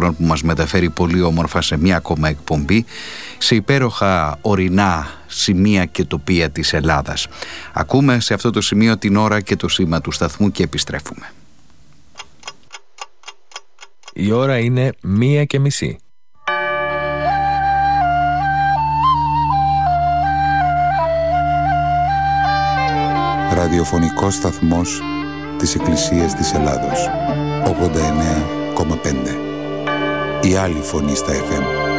μεταφορών που μας μεταφέρει πολύ όμορφα σε μια ακόμα εκπομπή σε υπέροχα ορεινά σημεία και τοπία της Ελλάδας. Ακούμε σε αυτό το σημείο την ώρα και το σήμα του σταθμού και επιστρέφουμε. Η ώρα είναι 1:30. Ραδιοφωνικός σταθμός της Εκκλησίας της Ελλάδος, 89,5. Η άλλη φωνή στα FM.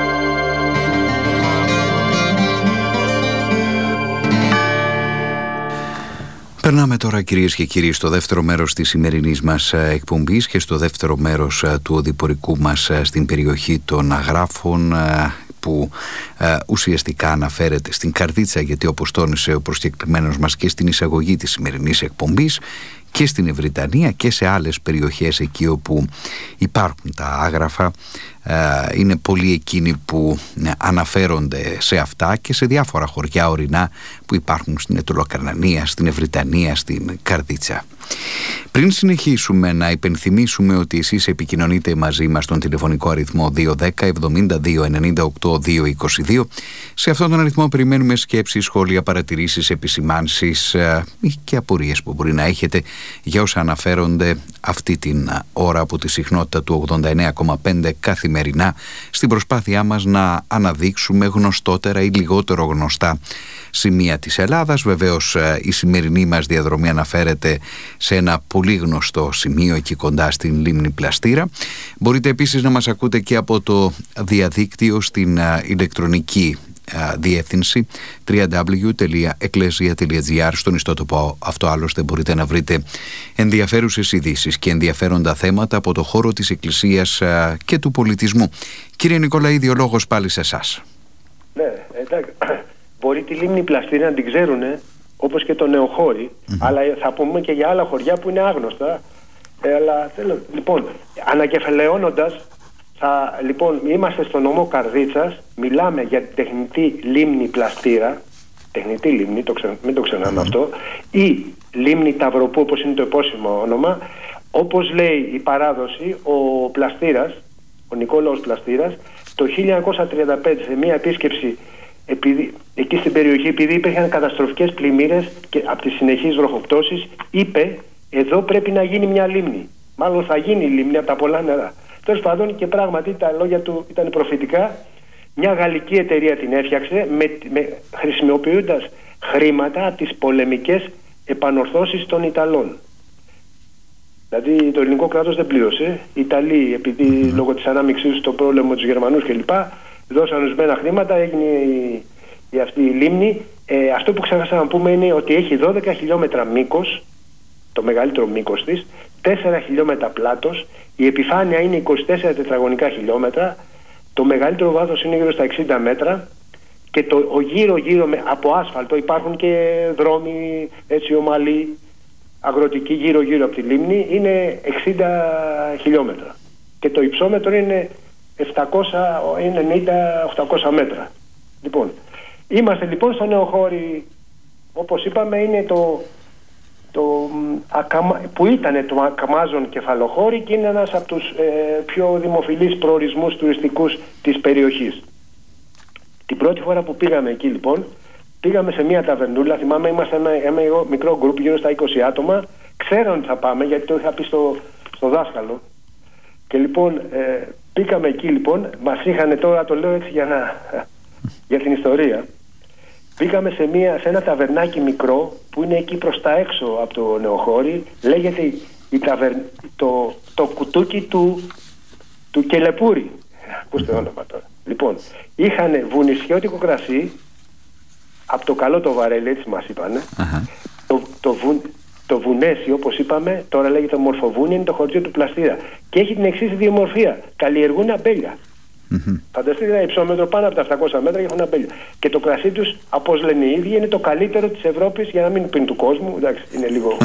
Περνάμε τώρα, κυρίες και κύριοι, στο δεύτερο μέρος της σημερινής μας εκπομπής και στο δεύτερο μέρος του οδηπορικού μας στην περιοχή των Αγράφων, που ουσιαστικά αναφέρεται στην Καρδίτσα, γιατί όπως τόνισε ο προσκεκλημένος μας και στην εισαγωγή της σημερινής εκπομπής, και στην Ευρυτανία και σε άλλες περιοχές εκεί όπου υπάρχουν τα άγραφα, είναι πολλοί εκείνοι που αναφέρονται σε αυτά και σε διάφορα χωριά ορεινά που υπάρχουν στην Αιτωλοκαρνανία, στην Ευρυτανία, στην Καρδίτσα. Πριν συνεχίσουμε, να υπενθυμίσουμε ότι εσείς επικοινωνείτε μαζί μας στον τηλεφωνικό αριθμό 210 72 98 222. Σε αυτόν τον αριθμό περιμένουμε σκέψεις, σχόλια, παρατηρήσεις, επισημάνσεις και απορίες που μπορεί να έχετε για όσα αναφέρονται αυτή την ώρα από τη συχνότητα του 89,5 καθημερινά, στην προσπάθειά μας να αναδείξουμε γνωστότερα ή λιγότερο γνωστά σημεία της Ελλάδας. Βεβαίως η σημερινή μας διαδρομή αναφέρεται σε ένα πολύ γνωστό σημείο εκεί κοντά στην λίμνη Πλαστήρα. Μπορείτε επίσης να μας ακούτε και από το διαδίκτυο στην ηλεκτρονική διεύθυνση www.ecclesia.gr. Στον ιστότοπο αυτό άλλωστε μπορείτε να βρείτε ενδιαφέρουσες ειδήσεις και ενδιαφέροντα θέματα από το χώρο της Εκκλησίας και του πολιτισμού. Κύριε Νικολαίδη, ο λόγος πάλι σε εσάς. Ναι, εντάξει. Μπορεί τη λίμνη Πλαστήρα να την ξέρουν, όπως και το Νεοχώρι, αλλά θα πούμε και για άλλα χωριά που είναι άγνωστα. Αλλά θέλω, λοιπόν, ανακεφαλαιώνοντας, λοιπόν, είμαστε στο νομό Καρδίτσας, μιλάμε για την τεχνητή λίμνη Πλαστήρα, τεχνητή λίμνη, μην το ξεχνάμε αυτό, ή λίμνη Ταυροπού, όπως είναι το επώσιμο όνομα. Όπως λέει η παράδοση, ο Πλαστήρας, ο Νικόλαος Πλαστήρας, το 1935 σε μια επίσκεψη εκεί στην περιοχή, επειδή υπήρχαν καταστροφικές πλημμύρες και από τις συνεχείς βροχοπτώσεις, είπε εδώ πρέπει να γίνει μια λίμνη. Μάλλον θα γίνει η λίμνη από τα πολλά νερά. Τέλος πάντων, και πράγματι τα λόγια του ήταν προφητικά. Μια γαλλική εταιρεία την έφτιαξε χρησιμοποιώντας χρήματα από τις πολεμικές επανορθώσεις των Ιταλών. Δηλαδή το ελληνικό κράτος δεν πλήρωσε. Οι Ιταλοί, επειδή λόγω της ανάμειξής στο πρόβλημα με τους Γερμανούς κλπ., δώσαν ορισμένα χρήματα, έγινε αυτή η λίμνη. Αυτό που ξέχασα να πούμε είναι ότι έχει 12 χιλιόμετρα μήκος, το μεγαλύτερο μήκος της, 4 χιλιόμετρα πλάτος, η επιφάνεια είναι 24 τετραγωνικά χιλιόμετρα, το μεγαλύτερο βάθος είναι γύρω στα 60 μέτρα και ο γύρω-γύρω από άσφαλτο υπάρχουν και δρόμοι έτσι ομαλοί, αγροτικοί γύρω-γύρω από τη λίμνη, είναι 60 χιλιόμετρα και το υψόμετρο είναι 790-800 μέτρα. Λοιπόν, είμαστε λοιπόν στο Νεοχώρι, όπως είπαμε, είναι που ήταν το Ακαμάζον κεφαλοχώρι και είναι ένας από τους πιο δημοφιλείς προορισμούς τουριστικούς της περιοχής. Την πρώτη φορά που πήγαμε εκεί λοιπόν, πήγαμε σε μια ταβερνούλα, θυμάμαι είμαστε ένα μικρό γκρουπ γύρω στα 20 άτομα, ξέραν ότι θα πάμε γιατί το είχα πει στο δάσκαλο και λοιπόν πήγαμε εκεί λοιπόν, μας είχαν, τώρα το λέω έτσι για την ιστορία, πήγαμε σε ένα ταβερνάκι μικρό που είναι εκεί προς τα έξω από το Νεοχώρι, λέγεται το κουτούκι του Κελεπούρη. Ακούστε όνομα τώρα. Λοιπόν, είχαν βουνισιώτικο κρασί από το καλό το βαρέλι, έτσι μας είπανε. Το βουνέσι, όπως είπαμε, τώρα λέγεται μορφοβούνι, είναι το χωριό του Πλαστήρα και έχει την εξής ιδιομορφία: καλλιεργούν αμπέλια. Φανταστείτε ένα υψόμετρο πάνω από τα 700 μέτρα και έχουν αμπέλια. Και το κρασί τους, όπως λένε οι ίδιοι, είναι το καλύτερο της Ευρώπης, για να μην πίνει του κόσμου. Εντάξει, είναι λίγο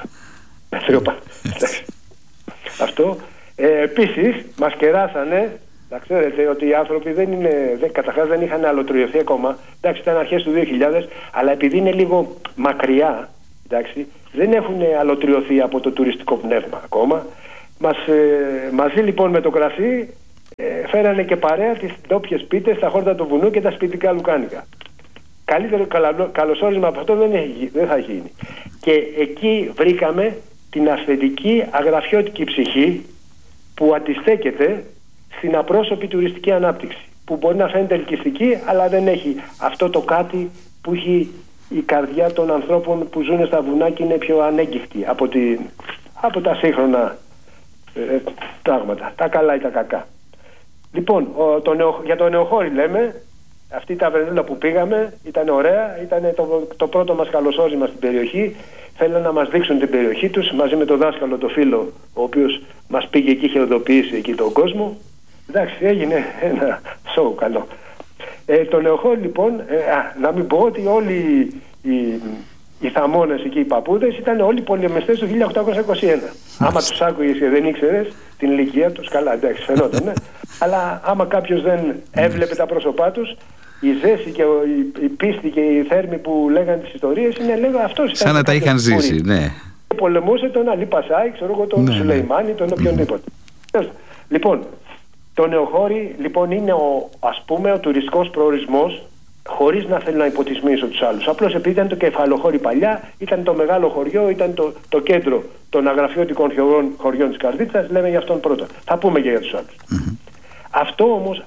αυτό. Επίσης, μας κεράσανε. Να ξέρετε ότι οι άνθρωποι καταρχάς δεν είχαν αλωτριωθεί ακόμα. Εντάξει, ήταν αρχές του 2000, αλλά επειδή είναι λίγο μακριά, εντάξει, δεν έχουν αλωτριωθεί από το τουριστικό πνεύμα ακόμα. Μαζί λοιπόν με το κρασί φέρανε και παρέα τις ντόπιες πίτες, τα χόρτα του βουνού και τα σπιτικά λουκάνικα. Καλύτερο καλωσόρισμα από αυτό δεν θα γίνει. Και εκεί βρήκαμε την ασθετική αγραφιώτικη ψυχή που αντιστέκεται στην απρόσωπη τουριστική ανάπτυξη, που μπορεί να φαίνεται ελκυστική, αλλά δεν έχει αυτό το κάτι που έχει η καρδιά των ανθρώπων που ζουν στα βουνά και είναι πιο ανέγκυχτη από τα σύγχρονα πράγματα, τα καλά ή τα κακά. Λοιπόν, για το Νεοχώρι λέμε, αυτή η ταβερνούλα που πήγαμε ήταν ωραία, ήταν το πρώτο μας καλωσόρισμα στην περιοχή. Θέλουν να μας δείξουν την περιοχή τους μαζί με τον δάσκαλο, το φίλο, ο οποίος μας πήγε και είχε οδοποιήσει εκεί τον κόσμο. Εντάξει, έγινε ένα σοου καλό. Το Νεοχώρι λοιπόν, να μην πω ότι όλοι οι θαμώνες εκεί, οι παππούδες, ήταν όλοι πολεμιστές του 1821. Άμα τους άκουγες και δεν ήξερες την ηλικία τους, καλά, εντάξει, φαινόταν. Αλλά άμα κάποιος δεν έβλεπε τα πρόσωπά τους, η ζέση και η πίστη και οι θέρμοι που λέγανε τις ιστορίες είναι, λέγω, αυτός ήταν. Σαν να τα είχαν ζήσει, ναι. Πολεμούσε τον Αλή Πασάη, ξέρω εγώ, τον Σουλεϊμάνη, τον οποιονδήποτε. Λοιπόν, το Νεοχώρι λοιπόν είναι ο τουριστικός προορισμός, χωρίς να θέλω να υποτιμήσω τους άλλους. Απλώς επειδή ήταν το κεφαλοχώρι παλιά, ήταν το μεγάλο χωριό, ήταν το κέντρο των αγραφιώτικων χωριών της Καρδίτσας, λέμε για αυτόν πρώτα. Θα πούμε και για τους άλλους. Αυτό όμως,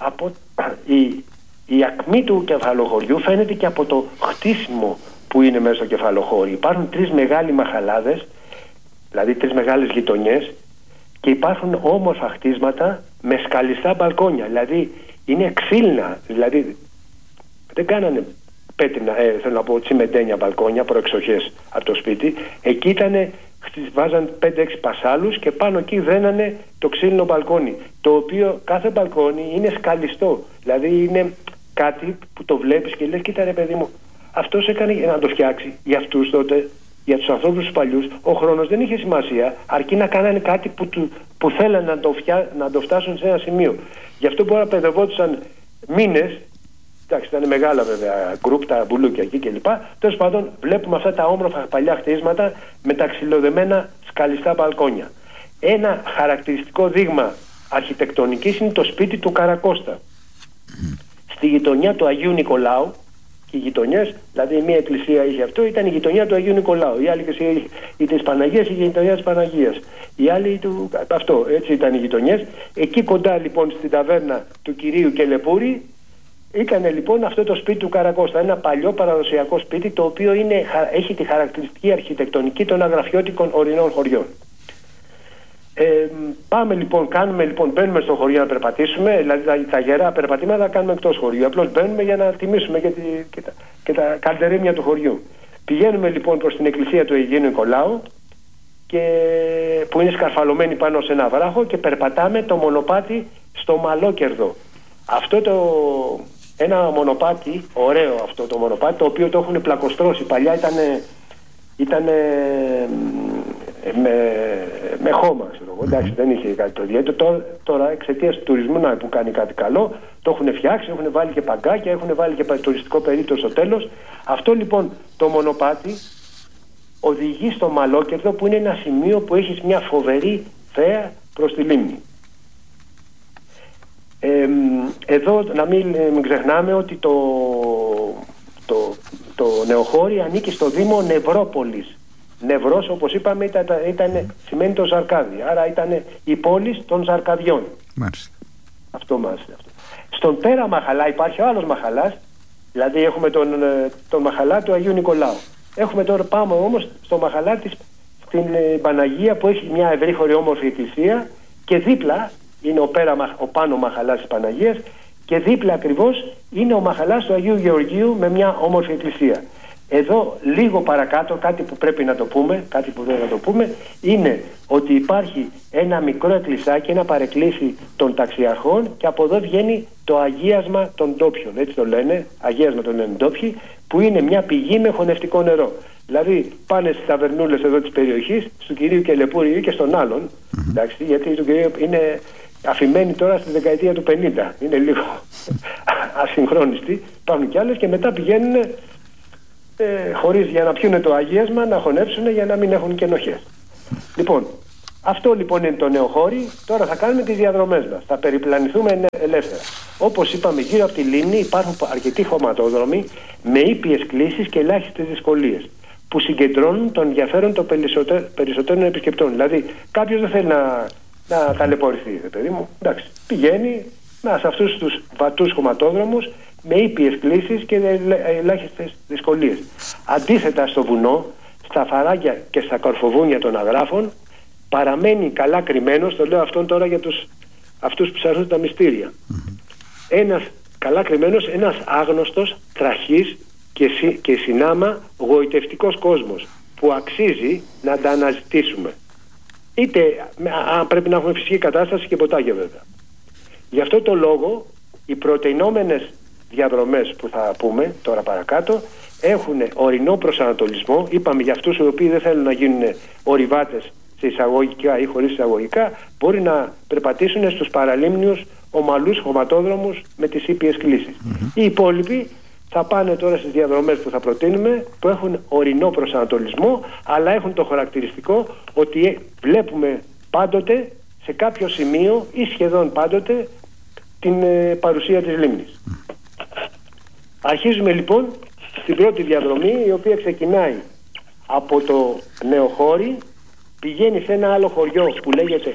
η ακμή του κεφαλοχωριού φαίνεται και από το χτίσιμο που είναι μέσα στο κεφαλοχώρι. Υπάρχουν 3 μεγάλοι μαχαλάδες, δηλαδή 3 μεγάλες γειτονιές, και υπάρχουν όμορφα χτίσματα με σκαλιστά μπαλκόνια. Δηλαδή είναι ξύλινα, δηλαδή δεν κάνανε πέτρινα, θέλω να πω τσιμεντένια μπαλκόνια, προεξοχές από το σπίτι. Εκεί βάζαν 5-6 πασάλους και πάνω εκεί δένανε το ξύλινο μπαλκόνι, το οποίο κάθε μπαλκόνι είναι σκαλιστό. Δηλαδή είναι κάτι που το βλέπεις και λες, κοίτα ρε παιδί μου, αυτός έκανε για να το φτιάξει. Για αυτούς τότε, για τους ανθρώπους τους παλιούς, ο χρόνος δεν είχε σημασία, αρκεί να κάνανε κάτι που θέλανε να το φτάσουν σε ένα σημείο. Γι' αυτό μπορεί να παιδευόντουσαν μήνες. Εντάξει, ήταν μεγάλα βέβαια γκρουπ, τα μπουλούκια εκεί κλπ. Τέλος πάντων, βλέπουμε αυτά τα όμορφα παλιά χτίσματα με τα ξυλοδεμένα σκαλιστά μπαλκόνια. Ένα χαρακτηριστικό δείγμα αρχιτεκτονικής είναι το σπίτι του Καρακώστα. Στη γειτονιά του Αγίου Νικολάου, και οι γειτονιές, δηλαδή μία εκκλησία είχε αυτό, ήταν η γειτονιά του Αγίου Νικολάου. Η άλλη εκκλησία είχε της Παναγίας, η γειτονιά της Παναγίας. Η άλλη αυτό, έτσι ήταν οι γειτονιές. Εκεί κοντά λοιπόν στην ταβέρνα του κυρίου Κελεπούρη ήταν λοιπόν αυτό το σπίτι του Καρακώστα, ένα παλιό παραδοσιακό σπίτι, το οποίο έχει τη χαρακτηριστική αρχιτεκτονική των αγραφιώτικων ορεινών χωριών. Πάμε λοιπόν, μπαίνουμε στο χωριό να περπατήσουμε, δηλαδή τα γερά περπατήματα κάνουμε εκτός χωριού. Απλώς μπαίνουμε για να τιμήσουμε και τα καλτερίμια του χωριού. Πηγαίνουμε λοιπόν προς την εκκλησία του Αγίου Νικολάου, που είναι σκαρφαλωμένη πάνω σε ένα βράχο, και περπατάμε το μονοπάτι στο Μαλόκερδο. Ένα μονοπάτι, ωραίο αυτό το μονοπάτι, το οποίο το έχουν πλακοστρώσει. Παλιά ήταν με χώμα, ξέρω εγώ. Εντάξει, δεν είχε κάτι το ιδιαίτερο. Τώρα εξαιτίας του τουρισμού που κάνει κάτι καλό, το έχουν φτιάξει, έχουν βάλει και παγκάκια, έχουν βάλει και τουριστικό περίπτωμα στο τέλος. Αυτό λοιπόν το μονοπάτι οδηγεί στο Μαλόκερδο, που είναι ένα σημείο που έχει μια φοβερή θέα προς τη λίμνη. Εδώ να μην ξεχνάμε ότι το Νεοχώρι ανήκει στο Δήμο Νευρόπολης. Νευρός, όπως είπαμε, σημαίνει το Ζαρκάδι. Άρα ήταν η πόλη των Ζαρκαδιών. Μάλιστα. Αυτό. Στον πέρα Μαχαλά υπάρχει ο άλλος Μαχαλάς. Δηλαδή έχουμε τον Μαχαλά του Αγίου Νικολάου. Έχουμε τώρα, πάμε όμως στο Μαχαλά στην Παναγία, που έχει μια ευρύχωρη όμορφη εκκλησία, και δίπλα είναι ο πάνω Μαχαλάς της Παναγίας, και δίπλα ακριβώς είναι ο Μαχαλάς του Αγίου Γεωργίου με μια όμορφη εκκλησία. Εδώ λίγο παρακάτω κάτι που πρέπει να το πούμε, είναι ότι υπάρχει ένα μικρό εκκλησάκι, ένα παρεκκλήσι των ταξιαρχών, και από εδώ βγαίνει το αγίασμα των ντόπιων, έτσι το λένε, αγίασμα των λένε ντόπιοι, που είναι μια πηγή με χωνευτικό νερό. Δηλαδή πάνε στις ταβερνούλες εδώ της περιοχής, του κυρίου Κελεπούρη και στον άλλον, εντάξει, γιατί του κυρίου είναι αφημένοι τώρα στη δεκαετία του 50, είναι λίγο ασυγχρόνιστοι, υπάρχουν κι άλλες, και μετά πηγαίνουν χωρίς, για να πιούνε το αγίασμα, να χωνέψουν για να μην έχουν και ενοχές. Λοιπόν, Αυτό λοιπόν είναι το Νεοχώρι. Τώρα θα κάνουμε τις διαδρομές μας. Θα περιπλανηθούμε ελεύθερα. Όπως είπαμε, γύρω από τη λίμνη υπάρχουν αρκετοί χωματόδρομοι με ήπιες κλίσεις και ελάχιστες δυσκολίες, που συγκεντρώνουν τον ενδιαφέρον των περισσότερων επισκεπτών. Δηλαδή, κάποιος δεν θέλει να ταλαιπωρηθεί, παιδί μου. Εντάξει, πηγαίνει σε αυτούς τους βατούς χωματόδρομους με ήπιες κλίσεις και ελάχιστες δυσκολίες. Αντίθετα, στο βουνό, στα φαράγγια και στα κορφοβούνια των αγράφων, παραμένει καλά κρυμμένος, το λέω αυτόν τώρα για αυτούς που ψάχνουν τα μυστήρια. Ένας καλά κρυμμένος, ένας άγνωστος, τραχής και συνάμα γοητευτικός κόσμος, που αξίζει να τα αναζητήσουμε. Είτε αν πρέπει να έχουμε φυσική κατάσταση και ποτάγια βέβαια. Γι' αυτό το λόγο οι πρωτεϊνόμενες διαδρομές που θα πούμε τώρα παρακάτω έχουν ορεινό προσανατολισμό. Είπαμε για αυτούς οι οποίοι δεν θέλουν να γίνουν ορειβάτες σε εισαγωγικά ή χωρίς εισαγωγικά, μπορεί να περπατήσουν στους παραλίμνιους ομαλούς χωματόδρομους με τις ήπιες κλίσεις. Οι υπόλοιποι θα πάνε τώρα στις διαδρομές που θα προτείνουμε, που έχουν ορεινό προσανατολισμό, αλλά έχουν το χαρακτηριστικό ότι βλέπουμε πάντοτε σε κάποιο σημείο ή σχεδόν πάντοτε την παρουσία της λίμνης. Αρχίζουμε λοιπόν την πρώτη διαδρομή, η οποία ξεκινάει από το Νεοχώρι, πηγαίνει σε ένα άλλο χωριό που λέγεται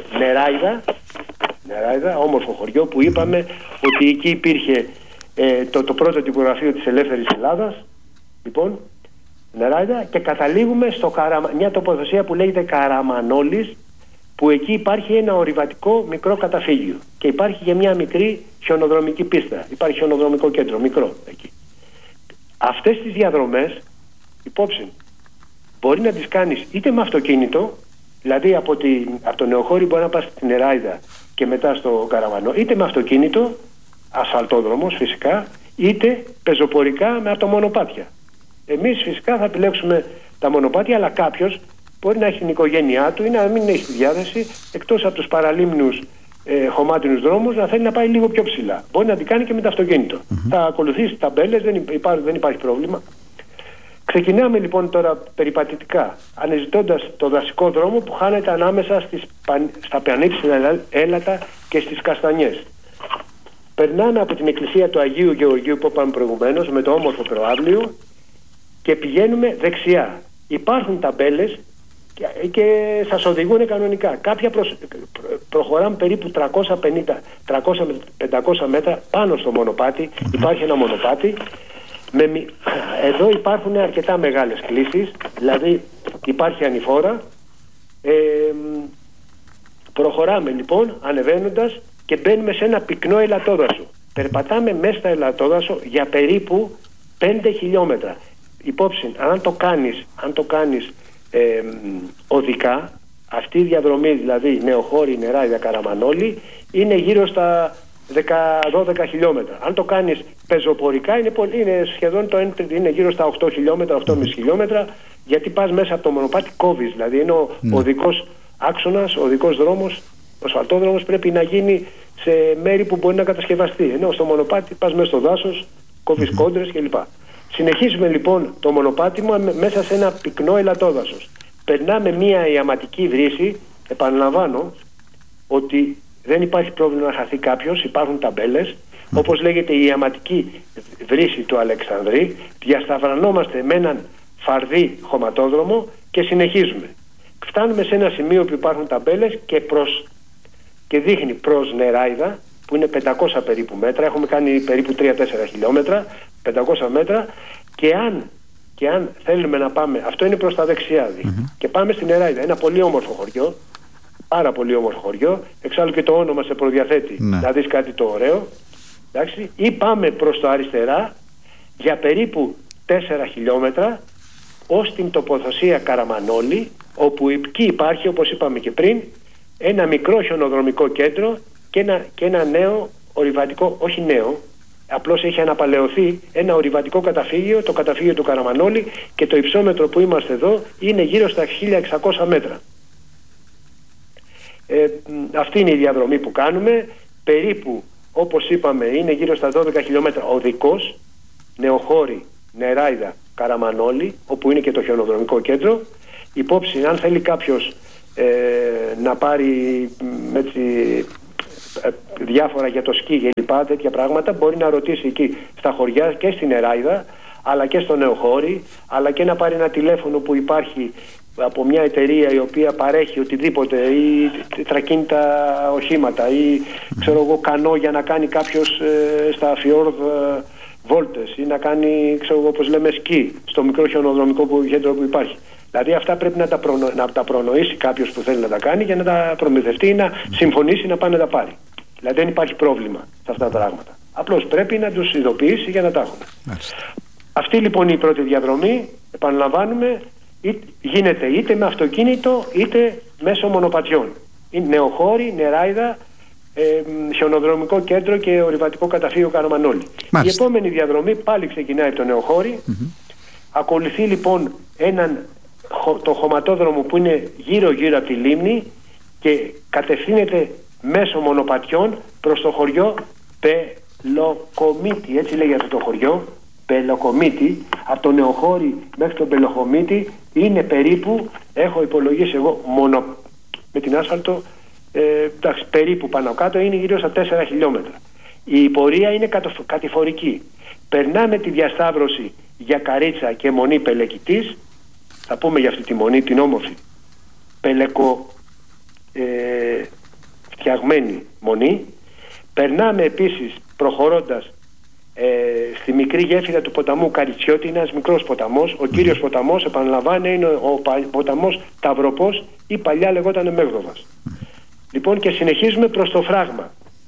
Νεράιδα, όμορφο χωριό που είπαμε ότι εκεί υπήρχε το πρώτο τυπογραφείο της Ελεύθερης Ελλάδας. Λοιπόν, Νεράιδα, και καταλήγουμε μια τοποθεσία που λέγεται Καραμανόλης, που εκεί υπάρχει ένα ορειβατικό μικρό καταφύγιο και υπάρχει και μια μικρή χιονοδρομική πίστα. Υπάρχει χιονοδρομικό κέντρο, μικρό εκεί. Αυτές τις διαδρομές, υπόψη, μπορεί να τις κάνεις είτε με αυτοκίνητο, δηλαδή από το Νεοχώρι μπορεί να πας στην Νεράιδα και μετά στο Καραμανό, είτε με αυτοκίνητο, ασφαλτόδρομος φυσικά, είτε πεζοπορικά με αυτομονοπάτια. Εμείς φυσικά θα επιλέξουμε τα μονοπάτια, αλλά κάποιος μπορεί να έχει την οικογένειά του ή να μην έχει τη διάθεση, εκτός από τους παραλίμνιους χωμάτινους δρόμους, να θέλει να πάει λίγο πιο ψηλά. Μπορεί να την κάνει και με το αυτοκίνητο. Θα ακολουθήσει ταμπέλες, δεν υπάρχει πρόβλημα. Ξεκινάμε λοιπόν τώρα περιπατητικά, αναζητώντας το δασικό δρόμο που χάνεται ανάμεσα στα πανύψηλα έλατα και στις καστανιές. Περνάμε από την εκκλησία του Αγίου Γεωργίου που είπαμε προηγουμένως, με το όμορφο προάβλιο, και πηγαίνουμε δεξιά. Υπάρχουν ταμπέλες και σας οδηγούν κανονικά. Κάποια προχωράμε περίπου 350-500 μέτρα πάνω στο μονοπάτι. Υπάρχει ένα μονοπάτι. Εδώ υπάρχουν αρκετά μεγάλες κλίσεις, δηλαδή υπάρχει ανηφόρα. Προχωράμε λοιπόν ανεβαίνοντας και μπαίνουμε σε ένα πυκνό ελατόδασο. Περπατάμε μέσα στα ελατόδασο για περίπου 5 χιλιόμετρα. Υπόψη, αν το κάνεις οδικά, αυτή η διαδρομή, δηλαδή Νεοχώρι, Νεράιδα, Καραμανόλη, είναι γύρω στα 12 χιλιόμετρα. Αν το κάνεις πεζοπορικά είναι σχεδόν είναι γύρω στα 8 χιλιόμετρα, 8,5 χιλιόμετρα, γιατί πας μέσα από το μονοπάτι, κόβεις, δηλαδή είναι ο οδικός άξονας, ο οδικός δρόμος, ο ασφαλτόδρομος πρέπει να γίνει σε μέρη που μπορεί να κατασκευαστεί, ενώ στο μονοπάτι πας μέσα στο δάσος, κόβεις κόντρες κλπ. Συνεχίζουμε λοιπόν το μονοπάτι μέσα σε ένα πυκνό ελατόδασος. Περνάμε μια ιαματική βρύση. Επαναλαμβάνω ότι δεν υπάρχει πρόβλημα να χαθεί κάποιος, υπάρχουν ταμπέλες. Όπως λέγεται η ιαματική βρύση του Αλεξανδρή. Διασταυρανόμαστε με έναν φαρδί χωματόδρομο και συνεχίζουμε. Φτάνουμε σε ένα σημείο που υπάρχουν ταμπέλες και δείχνει προς Νεράιδα, που είναι 500 περίπου μέτρα. Έχουμε κάνει περίπου 3-4 χιλιόμετρα, 500 μέτρα, και αν θέλουμε να πάμε, αυτό είναι προς τα δεξιά και πάμε στην Νεράιδα, ένα πολύ όμορφο χωριό, πάρα πολύ όμορφο χωριό, εξάλλου και το όνομα σε προδιαθέτει να δεις κάτι το ωραίο, εντάξει, ή πάμε προς το αριστερά για περίπου 4 χιλιόμετρα ως την τοποθεσία Καραμανόλη, όπου εκεί υπάρχει, όπως είπαμε και πριν, ένα μικρό χιονοδρομικό κέντρο και ένα νέο ορειβατικό, όχι νέο, απλώς έχει αναπαλαιωθεί ένα ορειβατικό καταφύγιο, το καταφύγιο του Καραμανόλη, και το υψόμετρο που είμαστε εδώ είναι γύρω στα 1600 μέτρα. Αυτή είναι η διαδρομή που κάνουμε. Περίπου, όπως είπαμε, είναι γύρω στα 12 χιλιόμετρα οδικός, Νεοχώρι, Νεράιδα, Καραμανόλη, όπου είναι και το χιονοδρομικό κέντρο. Υπόψη, αν θέλει κάποιος να πάρει έτσι, διάφορα για το σκι και λοιπά, τέτοια πράγματα, μπορεί να ρωτήσει εκεί στα χωριά και στην Νεράιδα, αλλά και στο Νεοχώρι, αλλά και να πάρει ένα τηλέφωνο που υπάρχει από μια εταιρεία η οποία παρέχει οτιδήποτε, ή τρακίνητα οχήματα, ή ξέρω εγώ κανό για να κάνει κάποιος στα φιόρδ βόλτες, ή να κάνει, ξέρω εγώ, όπως λέμε, σκι στο μικρό χιονοδρομικό κέντρο που υπάρχει. Δηλαδή αυτά πρέπει να τα προνοήσει κάποιος που θέλει να τα κάνει για να τα προμηθευτεί ή να συμφωνήσει να πάνε να τα πάρει. Δηλαδή δεν υπάρχει πρόβλημα σε αυτά τα πράγματα. Απλώς πρέπει να τους ειδοποιήσει για να τα έχουν. Αυτή λοιπόν η πρώτη διαδρομή, επαναλαμβάνουμε, γίνεται είτε με αυτοκίνητο είτε μέσω μονοπατιών. Είναι Νεοχώρι, Νεράιδα, χιονοδρομικό κέντρο και ορειβατικό καταφύγιο Καραμανόλη. Η επόμενη διαδρομή πάλι ξεκινάει από το Νεοχώρι. Ακολουθεί λοιπόν το χωματόδρομο που είναι γύρω-γύρω από τη λίμνη και κατευθύνεται μέσω μονοπατιών προς το χωριό Πελοκομίτη. Έτσι λέγεται το χωριό, Πελοκομίτη. Από το Νεοχώρι μέχρι τον Πελοκομίτη είναι περίπου, έχω υπολογίσει εγώ μόνο με την άσφαλτο, περίπου πάνω κάτω είναι γύρω στα 4 χιλιόμετρα. Η πορεία είναι κατηφορική. Περνάμε τη διασταύρωση για Καρίτσα και Μονή Πελεκητής. Θα πούμε για αυτή τη Μονή, την όμορφη φτιαγμένη Μονή. Περνάμε επίσης προχωρώντας στη μικρή γέφυρα του ποταμού Καριτσιώτη, ένας μικρός ποταμός. Ο κύριος ποταμός, επαναλαμβάνω, είναι ο ποταμός Ταυροπός ή παλιά λεγόταν Μέγδοβας. Λοιπόν, και συνεχίζουμε προς το φράγμα.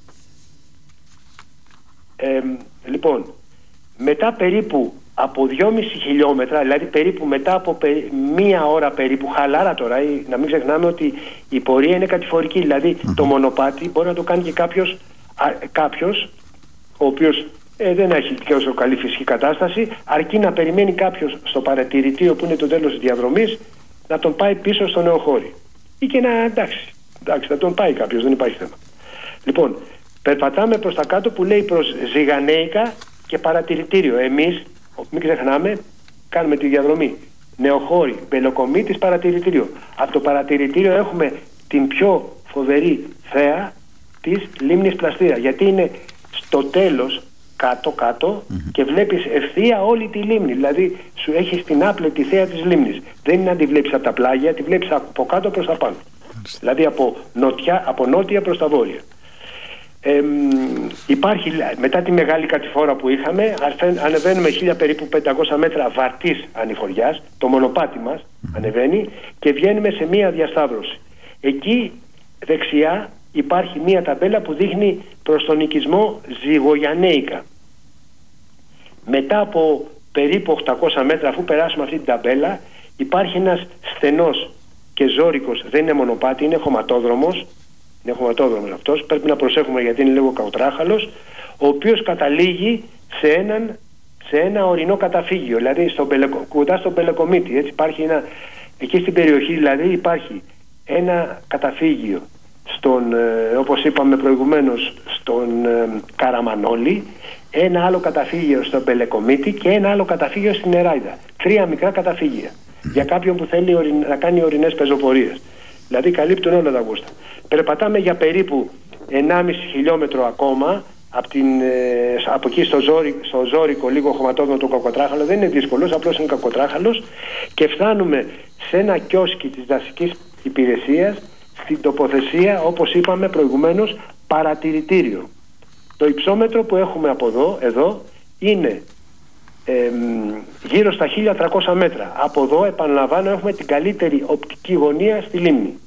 Λοιπόν, μετά περίπου από 2,5 χιλιόμετρα, δηλαδή περίπου μετά από μία ώρα περίπου, χαλάρα τώρα, να μην ξεχνάμε ότι η πορεία είναι κατηφορική, δηλαδή το μονοπάτι μπορεί να το κάνει και κάποιος ο οποίος δεν έχει τόσο καλή φυσική κατάσταση, αρκεί να περιμένει κάποιος στο παρατηρητήριο που είναι το τέλος της διαδρομής να τον πάει πίσω στο Νεοχώρι. Ή και να εντάξει, θα τον πάει κάποιος, δεν υπάρχει θέμα. Λοιπόν, περπατάμε προς τα κάτω που λέει προς Ζυγανέικα και παρατηρητήριο. Εμείς, μην ξεχνάμε, κάνουμε τη διαδρομή Νεοχώρι, Πελοκομίτης, παρατηρητήριο. Από το παρατηρητήριο έχουμε την πιο φοβερή θέα της λίμνης Πλαστήρα, γιατί είναι στο τέλος κάτω-κάτω και βλέπεις ευθεία όλη τη λίμνη. Δηλαδή σου έχεις την άπλετη θέα της λίμνης. Δεν είναι να τη βλέπεις από τα πλάγια, τη βλέπεις από κάτω προς τα πάνω. Δηλαδή από νότια προς τα βόρεια. Υπάρχει, μετά τη μεγάλη κατηφόρα που είχαμε, ανεβαίνουμε 1500 μέτρα βαρτής ανηφοριάς, το μονοπάτι μας ανεβαίνει και βγαίνουμε σε μία διασταύρωση. Εκεί δεξιά υπάρχει μία ταμπέλα που δείχνει προς τον οικισμό Ζυγογιανέικα. Μετά από περίπου 800 μέτρα, αφού περάσουμε αυτή την ταμπέλα, υπάρχει ένας στενός και ζώρικος, δεν είναι μονοπάτι, είναι χωματόδρομος. Είναι χωματόδρομος αυτός, πρέπει να προσέχουμε γιατί είναι λίγο καουτράχαλος, ο οποίος καταλήγει σε ένα ορεινό καταφύγιο, δηλαδή κοντά στον Πελεκομίτη. Έτσι υπάρχει εκεί στην περιοχή δηλαδή υπάρχει ένα καταφύγιο όπως είπαμε προηγουμένως στον Καραμανόλη, ένα άλλο καταφύγιο στον Πελεκομίτη και ένα άλλο καταφύγιο στην Νεράιδα. 3 μικρά καταφύγια για κάποιον που θέλει να κάνει ορεινές πεζοπορίες. Δηλαδή καλύπτουν όλα τα γούστα. Περπατάμε για περίπου 1,5 χιλιόμετρο ακόμα από εκεί στο ζώρικο λίγο χωματόδρομο του Κακοτράχαλο. Δεν είναι δύσκολος, απλώς είναι κακοτράχαλος, και φτάνουμε σε ένα κιόσκι της δασικής υπηρεσίας στην τοποθεσία, όπως είπαμε προηγουμένως, παρατηρητήριο. Το υψόμετρο που έχουμε από εδώ είναι γύρω στα 1300 μέτρα. Από εδώ, επαναλαμβάνω, έχουμε την καλύτερη οπτική γωνία στη λίμνη.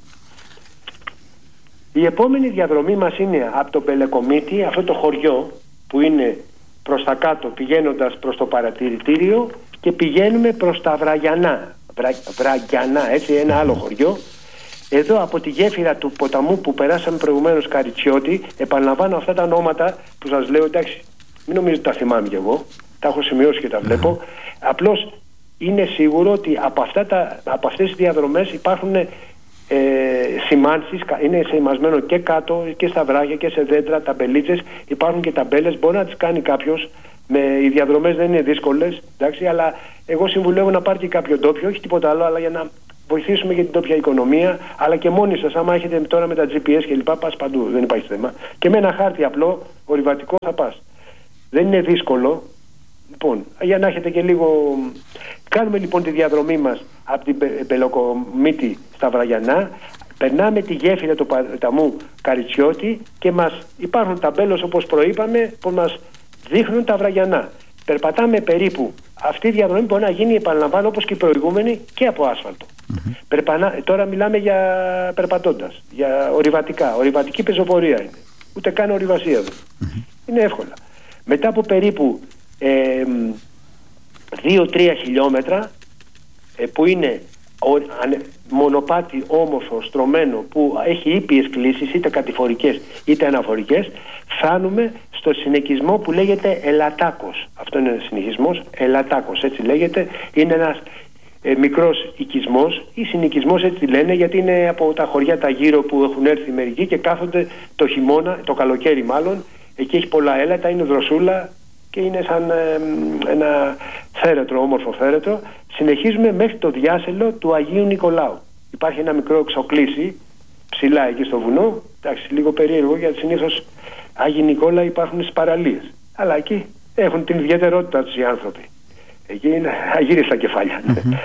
Η επόμενη διαδρομή μας είναι από τον Πελεκομίτη, αυτό το χωριό που είναι προς τα κάτω πηγαίνοντας προς το παρατηρητήριο, και πηγαίνουμε προς τα Βραγιανά. Βραγιανά, έτσι, ένα άλλο χωριό. Εδώ από τη γέφυρα του ποταμού που περάσαμε προηγουμένως Καριτσιώτη, επαναλαμβάνω αυτά τα ονόματα που σας λέω, εντάξει, μην νομίζετε τα θυμάμαι κι εγώ, τα έχω σημειώσει και τα βλέπω. Απλώς είναι σίγουρο ότι από αυτές τις διαδρομές υπάρχουν σημάνσεις, είναι σημασμένο και κάτω και στα βράχια και σε δέντρα, ταμπελίτσες, υπάρχουν και ταμπέλες, μπορεί να τις κάνει κάποιος. Οι διαδρομές δεν είναι δύσκολες, εντάξει, αλλά εγώ συμβουλεύω να πάρει και κάποιο ντόπιο, όχι τίποτα άλλο, αλλά για να βοηθήσουμε για την τόπια οικονομία, αλλά και μόνοι σας, άμα έχετε τώρα με τα GPS και λοιπά, πας παντού, δεν υπάρχει θέμα. Και με ένα χάρτη απλό, ορειβατικό, θα πας. Δεν είναι δύσκολο. Λοιπόν, για να έχετε και λίγο... Κάνουμε λοιπόν τη διαδρομή μας από την Πελοκομίτη στα Βραγιανά, περνάμε τη γέφυρα του ποταμού Καριτσιώτη και υπάρχουν ταμπέλες, όπως προείπαμε, που μας δείχνουν τα Βραγιανά. Περπατάμε περίπου. Αυτή η διαδρομή μπορεί να γίνει, επαναλαμβάνω, όπως και η προηγούμενη, και από άσφαλτο. Τώρα μιλάμε για περπατώντας, για ορειβατική πεζοπορία είναι. Ούτε καν ορειβασία εδώ. Είναι εύκολα. Μετά από περίπου 2-3 χιλιόμετρα, που είναι μονοπάτι όμορφο, στρωμένο, που έχει ήπιες κλίσεις, είτε κατηφορικές είτε αναφορικές, φτάνουμε στο συνοικισμό που λέγεται Ελατάκος. Αυτό είναι ένας συνοικισμός, Ελατάκος, έτσι λέγεται. Είναι ένας μικρός οικισμός ή συνοικισμός, έτσι λένε, γιατί είναι από τα χωριά τα γύρω που έχουν έρθει μερικοί και κάθονται το χειμώνα, το καλοκαίρι μάλλον. Εκεί έχει πολλά έλατα, είναι δροσούλα και είναι σαν ένα θέρετρο, όμορφο θέρετρο. Συνεχίζουμε μέχρι το διάσελο του Αγίου Νικολάου. Υπάρχει ένα μικρό ξοκλήσι ψηλά εκεί στο βουνό. Εντάξει, λίγο περίεργο, γιατί συνήθως Άγιοι Νικόλα υπάρχουν στις παραλίες. Αλλά εκεί έχουν την ιδιαιτερότητά τους οι άνθρωποι. Εκεί είναι αγύριστα κεφάλια.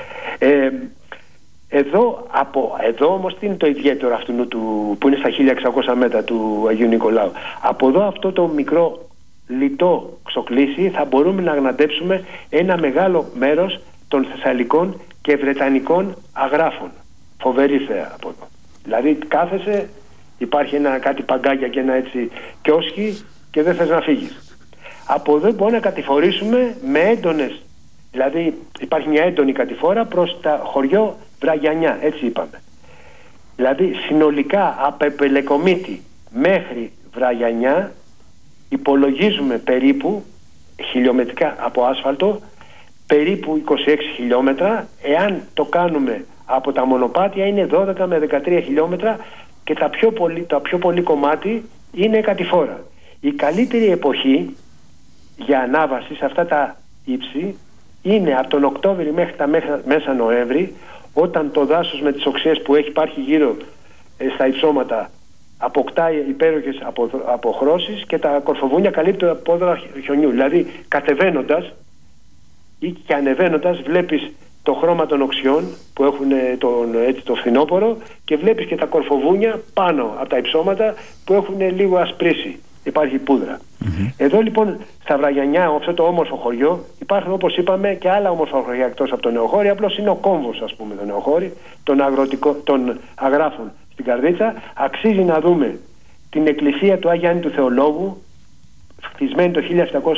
Εδώ όμως τι είναι το ιδιαίτερο αυτού που είναι στα 1600 μέτρα του Αγίου Νικολάου? Από εδώ αυτό το μικρό λιτό ξοκλήσι θα μπορούμε να αγναντέψουμε ένα μεγάλο μέρος των Θεσσαλικών και Βρετανικών αγράφων. Φοβερή θέα από εδώ. Δηλαδή κάθεσαι, υπάρχει κάτι παγκάκια και ένα έτσι κιόσκι και δεν θες να φύγεις. Από εδώ μπορούμε να κατηφορήσουμε με έντονες, δηλαδή υπάρχει μια έντονη κατηφόρα προς τα χωριό Βραγιανιά, έτσι είπαμε. Δηλαδή συνολικά από Πελεκομίτη μέχρι Βραγιανιά υπολογίζουμε περίπου χιλιομετρικά από άσφαλτο περίπου 26 χιλιόμετρα. Εάν το κάνουμε από τα μονοπάτια είναι 12 με 13 χιλιόμετρα και το πιο πολύ κομμάτι είναι κατηφόρα. Η καλύτερη εποχή για ανάβαση σε αυτά τα ύψη είναι από τον Οκτώβρη μέχρι τα μέσα Νοέμβρη, όταν το δάσος με τις οξιές που έχει υπάρχει γύρω στα υψώματα αποκτάει υπέροχες αποχρώσεις και τα κορφοβούνια καλύπτουν από πόδρα χιονιού. Δηλαδή κατεβαίνοντας ή και ανεβαίνοντας βλέπεις το χρώμα των οξιών που έχουν το φθινόπωρο και βλέπεις και τα κορφοβούνια πάνω από τα υψώματα που έχουν λίγο ασπρίσει. Υπάρχει πούδρα. Εδώ λοιπόν στα Βραγιανιά, αυτό το όμορφο χωριό, υπάρχουν όπως είπαμε και άλλα όμορφα χωριά εκτός από το Νεοχώρι. Απλώς είναι ο κόμβος, ας πούμε, το Νεοχώρι, των αγράφων στην Καρδίτσα. Αξίζει να δούμε την εκκλησία του Άγιου Άννη του Θεολόγου, χτισμένη το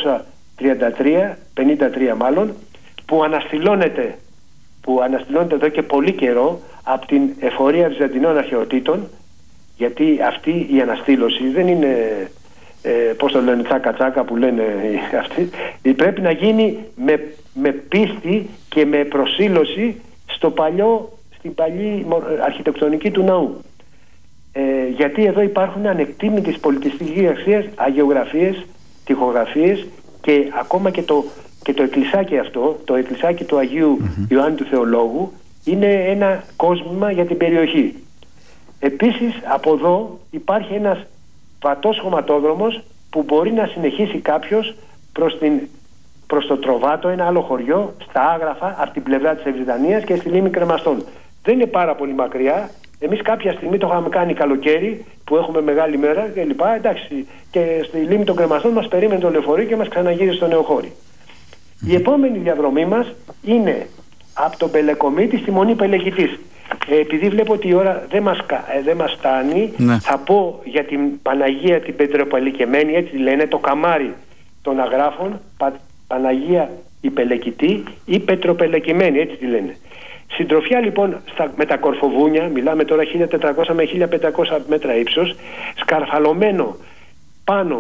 1733 μάλλον, που αναστηλώνεται εδώ και πολύ καιρό από την εφορία Βυζαντινών αρχαιοτήτων, γιατί αυτή η αναστήλωση δεν είναι πώς το λένε, τσάκα τσάκα που λένε αυτοί. Πρέπει να γίνει με πίστη και με προσήλωση στην παλιή αρχιτεκτονική του ναού. Γιατί εδώ υπάρχουν ανεκτήμητες πολιτιστικές αξίες, αγεωγραφίες, τοιχογραφίες και ακόμα και το εκκλησάκι αυτό, το εκκλησάκι του Αγίου Ιωάννη του Θεολόγου, είναι ένα κόσμημα για την περιοχή. Επίσης από εδώ υπάρχει ένας βατός χωματόδρομος που μπορεί να συνεχίσει κάποιος προς το Τροβάτο, ένα άλλο χωριό, στα Άγραφα, από την πλευρά της Ευρυτανίας και στη λίμνη Κρεμαστών. Δεν είναι πάρα πολύ μακριά. Εμείς κάποια στιγμή το είχαμε κάνει καλοκαίρι που έχουμε μεγάλη μέρα και λοιπά. Εντάξει, και στη λίμνη των Κρεμαστών μας περίμενε το λεωφορείο και μας ξαναγύρισε στο Νεοχώρι. Η επόμενη διαδρομή μας είναι από τον Πελεκομίτη στη Μονή Πελεκητής. Επειδή βλέπω ότι η ώρα δεν μας φτάνει, θα πω για την Παναγία την Πετροπελεκεμένη, έτσι λένε, το καμάρι των αγράφων, Παναγία η Πελεκητή ή Πετροπελεκεμένη, έτσι τη λένε. Συντροφιά λοιπόν με τα κορφοβούνια, μιλάμε τώρα 1400 με 1500 μέτρα ύψος, σκαρφαλωμένο πάνω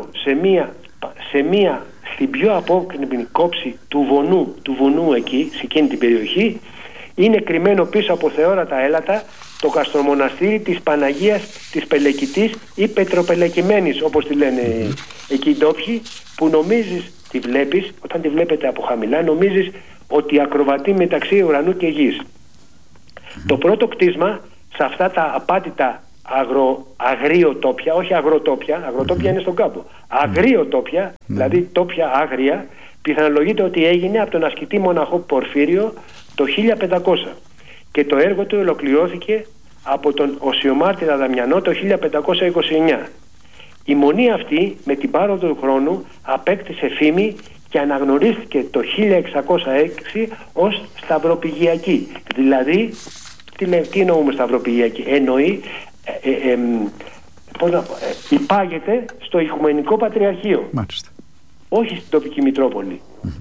στην πιο απόκρημη κόψη του βουνού εκεί, σε εκείνη την περιοχή, είναι κρυμμένο πίσω από θεόρατα έλατα το καστρομοναστήρι της Παναγίας της Πελεκητής ή Πετροπελεκημένης, όπως τη λένε εκεί οι ντόπιοι, που νομίζεις, τη βλέπεις, όταν τη βλέπετε από χαμηλά, νομίζεις ότι ακροβατεί μεταξύ ουρανού και γης. Το πρώτο κτίσμα σε αυτά τα απάτητα αγριοτόπια, όχι αγροτόπια, αγροτόπια είναι στον κάμπο, αγριοτόπια, δηλαδή τόπια άγρια, πιθανολογείται ότι έγινε από τον ασκητή μοναχό Πορφύριο το 1500 και το έργο του ολοκληρώθηκε από τον Οσιομάρτυρα Δαμιανό το 1529. Η μονή αυτή με την πάροδο του χρόνου απέκτησε φήμη και αναγνωρίστηκε το 1606 ως σταυροπηγιακή. Δηλαδή, τι εννοούμε σταυροπηγιακή? Εννοεί υπάγεται στο Οικουμενικό Πατριαρχείο. Μάλιστα. Όχι στην τοπική Μητρόπολη.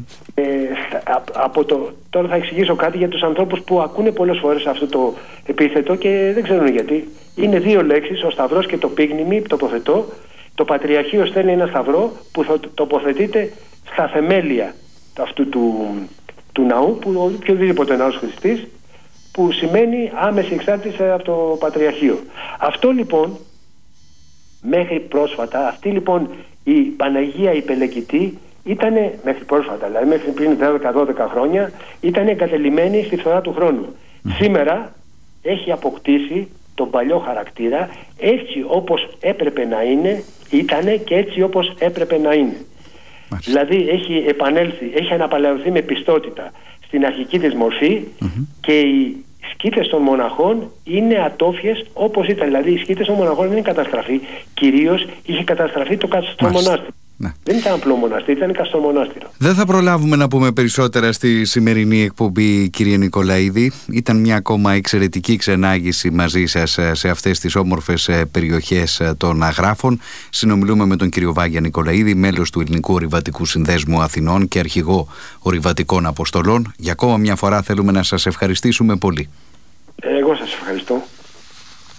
Τώρα θα εξηγήσω κάτι για τους ανθρώπους που ακούνε πολλές φορές αυτό το επίθετο και δεν ξέρουν γιατί. Είναι δύο λέξεις, ο σταυρός και το πίγνημι, τοποθετώ. Το Πατριαρχείο στέλνει ένα σταυρό που θα τοποθετείται στα θεμέλια αυτού του ναού, που οποιοδήποτε ναός χριστής, που σημαίνει άμεση εξάρτηση από το Πατριαρχείο. Αυτό λοιπόν μέχρι πρόσφατα, αυτή λοιπόν η Παναγία η Πελεκητή ήταν μέχρι πρόσφατα, δηλαδή μέχρι πριν 10-12 χρόνια, ήταν εγκατελειμμένη στη φθορά του χρόνου. Σήμερα έχει αποκτήσει τον παλιό χαρακτήρα, έτσι όπως έπρεπε να είναι, ήτανε και έτσι όπως έπρεπε να είναι. Δηλαδή έχει επανέλθει, έχει αναπαλαιωθεί με πιστότητα στην αρχική της μορφή και οι σκήτες των μοναχών είναι ατόφιες όπως ήταν. Δηλαδή οι σκήτες των μοναχών δεν είναι καταστραφεί, κυρίως είχε καταστραφεί το καστρομονάστηρο. Ναι. Δεν ήταν απλό μοναστήριο, ήταν καστρομονάστηρο. Δεν θα προλάβουμε να πούμε περισσότερα στη σημερινή εκπομπή, κύριε Νικολαίδη. Ήταν μια ακόμα εξαιρετική ξενάγηση μαζί σας σε αυτές τις όμορφες περιοχές των Αγράφων. Συνομιλούμε με τον κύριο Βάγια Νικολαίδη, μέλος του Ελληνικού Ορειβατικού Συνδέσμου Αθηνών και αρχηγό ορειβατικών αποστολών. Για ακόμα μια φορά θέλουμε να σας ευχαριστήσουμε πολύ. Εγώ σας ευχαριστώ.